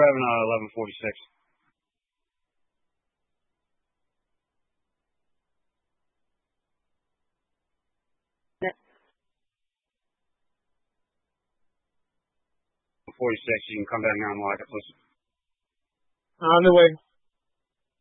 driving 1146. You can come down here and watch it. Listen. On the way.